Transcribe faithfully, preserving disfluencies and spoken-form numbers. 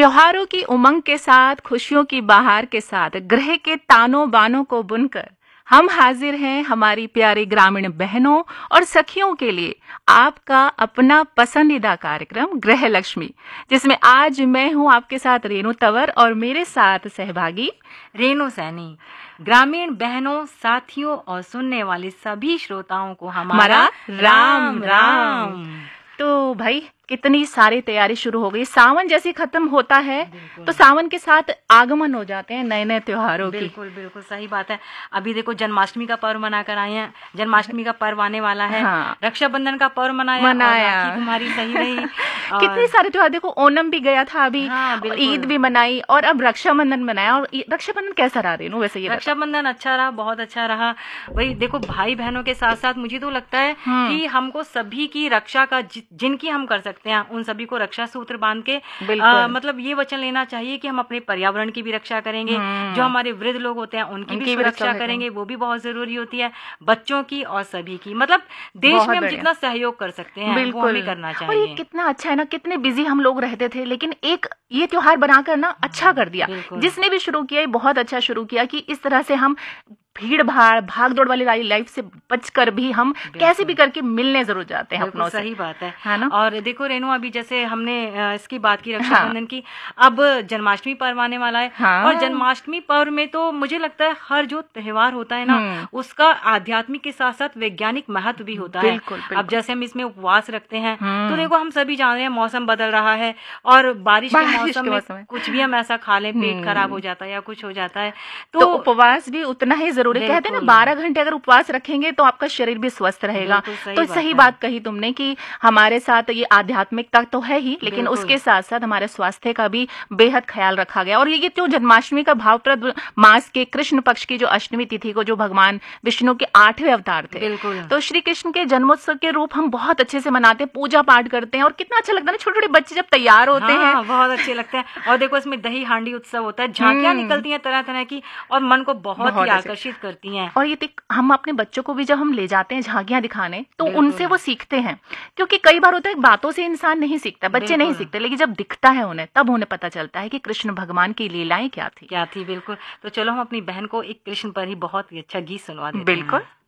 त्योहारों की उमंग के साथ, खुशियों की बहार के साथ, गृह के तानों बानों को बुनकर हम हाजिर हैं हमारी प्यारी ग्रामीण बहनों और सखियों के लिए आपका अपना पसंदीदा कार्यक्रम गृह लक्ष्मी, जिसमें आज मैं हूं आपके साथ रेणु तंवर और मेरे साथ सहभागी रेणु सैनी। ग्रामीण बहनों, साथियों और सुनने वाले सभी श्रोताओं को हमारा राम राम। तो भाई कितनी सारी तैयारी शुरू हो गई। सावन जैसे खत्म होता है तो सावन के साथ आगमन हो जाते हैं नए नए त्योहारों की। बिल्कुल बिल्कुल सही बात है। अभी देखो जन्माष्टमी का पर्व मनाकर आए हैं, जन्माष्टमी का पर्व आने वाला है। हाँ। रक्षाबंधन का पर्व मनाया, मनाया। और तुम्हारी सही रही। और... कितने सारे त्योहार, देखो ओणम भी गया था अभी। हाँ, ईद भी मनाई और अब रक्षाबंधन मनाया। और रक्षाबंधन कैसा रहा रेणु वैसे? ये रक्षाबंधन अच्छा रहा, बहुत अच्छा रहा। वही देखो भाई बहनों के साथ साथ मुझे तो लगता है कि हमको सभी की रक्षा का, जिनकी हम कर सकते हैं उन सभी को रक्षा सूत्र बांध के आ, मतलब ये वचन लेना चाहिए कि हम अपने पर्यावरण की भी रक्षा करेंगे। जो हमारे वृद्ध लोग होते हैं उनकी, उनकी भी रक्षा करेंगे, वो भी बहुत जरूरी होती है। बच्चों की और सभी की, मतलब देश में हम जितना सहयोग कर सकते हैं वो हमें करना चाहिए। और ये कितना अच्छा है ना, कितने बिजी हम लोग रहते थे, लेकिन एक ये त्योहार बनाकर ना अच्छा कर दिया। जिसने भी शुरू किया बहुत अच्छा शुरू किया कि इस तरह से हम भीड़ भाड़ भाग दौड़ वाली लाइफ से बचकर भी हम कैसे भी करके मिलने जरूर जाते हैं अपनों से। सही बात है, है ना। और देखो रेणु, अभी जैसे हमने इसकी बात की रक्षाबंधन हाँ। की, अब जन्माष्टमी पर्व आने वाला है। हाँ। और जन्माष्टमी पर्व में तो मुझे लगता है हर जो त्योहार होता है ना, उसका आध्यात्मिक के साथ साथ वैज्ञानिक महत्व भी होता है। बिल्कुल, बिल्कुल। अब जैसे हम इसमें उपवास रखते हैं तो देखो हम सभी जान रहे हैं मौसम बदल रहा है और बारिश के मौसम में कुछ भी हम ऐसा खा लें पेट खराब हो जाता है या कुछ हो जाता है, तो उपवास भी उतना ही जरूरी। कहते हैं ना बारह घंटे अगर उपवास रखेंगे तो आपका शरीर भी स्वस्थ रहेगा। सही तो सही बात कही तुमने कि हमारे साथ ये आध्यात्मिकता तो है ही, लेकिन उसके साथ साथ हमारे स्वास्थ्य का भी बेहद ख्याल रखा गया। और ये जो जन्माष्टमी का भावप्रद मास के कृष्ण पक्ष की जो अष्टमी तिथि को, जो भगवान विष्णु के आठवें अवतार थे, तो श्री कृष्ण के जन्मोत्सव के रूप हम बहुत अच्छे से मनाते हैं, पूजा पाठ करते हैं और कितना अच्छा लगता है ना। छोटे छोटे बच्चे जब तैयार होते हैं बहुत अच्छे लगते हैं। और देखो इसमें दही हांडी उत्सव होता है, झांकियां निकलती हैं तरह तरह की और मन को बहुत ही आकर्षित करती हैं। और ये हम अपने बच्चों को भी जब हम ले जाते हैं झांकियां दिखाने तो उनसे वो सीखते हैं, क्योंकि कई बार होता है बातों से इंसान नहीं सीखता, बच्चे नहीं सीखते, लेकिन जब दिखता है उन्हें तब उन्हें पता चलता है कि कृष्ण भगवान की लीलाएं क्या थी क्या थी। बिल्कुल। तो चलो हम अपनी बहन को एक कृष्ण पर ही बहुत ही अच्छा गीत सुनवा देते हैं। बिल्कुल।